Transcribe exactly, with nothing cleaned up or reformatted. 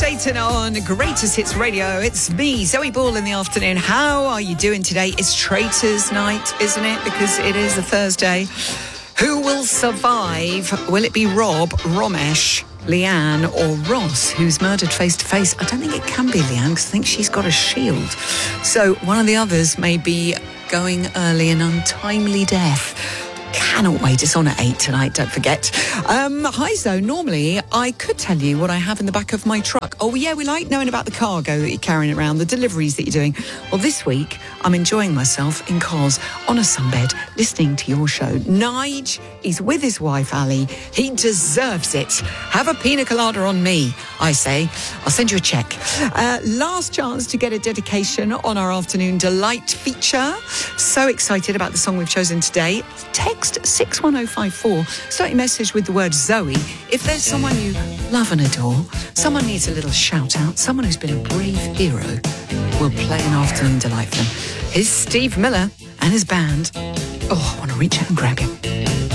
Satan on Greatest Hits Radio. It's me, Zoe Ball, in the afternoon. How are you doing today? It's Traitors Night, isn't it? Because it is a Thursday. Who will survive? Will it be Rob, Romesh, Leanne or Ross, who's murdered face to face? I don't think it can be Leanne because I think she's got a shield. So one of the others may be going early and untimely death. Cannot wait. It's on at eight tonight, don't forget. Um, hi, Zoe. Normally, I could tell you what I have in the back of my truck. Oh, yeah, we like knowing about the cargo that you're carrying around, the deliveries that you're doing. Well, this week, I'm enjoying myself in Cos on a sunbed, listening to your show. Nige is with his wife, Ali. He deserves it. Have a pina colada on me, I say. I'll send you a check. Uh, last chance to get a dedication on our Afternoon Delight feature. So excited about the song we've chosen today. Text six one oh five four. Start your message with the word Zoe. If there's someone you love and adore, someone needs a little shout out, someone who's been a brave hero, we'll play an Afternoon Delight for them. Here's Steve Miller and his band. Oh, I want to reach out and grab him.